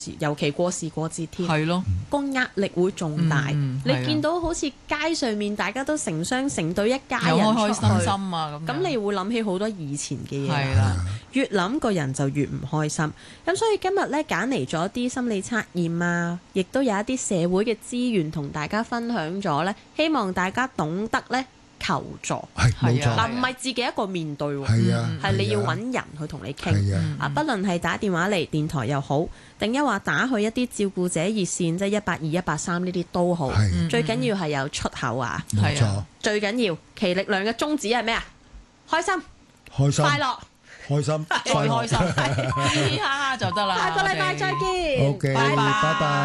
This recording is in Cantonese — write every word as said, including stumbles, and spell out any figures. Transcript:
尤其過時過節添， 係咯， 個壓力會仲大。 嗯你見到好似街上面大家都成雙成對一家人又開開出去， 心心啊咁樣， 咁你會諗起好多以前嘅嘢係啦， 越諗個人就越唔開心。咁所以今日咧揀嚟咗啲心理測驗啊，亦都有一啲社會嘅資源同大家分享咗咧，希望大家懂得咧求助。 係冇係啊錯， 嗱，唔係自己一個面對喎， 係啊， 係你要係啊揾人去同你傾。 係啊， 啊，不論係打電話嚟電台又好，定一話打去一啲照顧者熱線，即係一八二一八三呢啲都好。 係最緊要係有出口啊！ 冇錯係啊， 最緊要其力量嘅宗旨係咩啊？開心、 開心快樂， 開心最開心，嘻哈哈就得啦。 下個禮拜再見。 OK， 拜拜拜拜。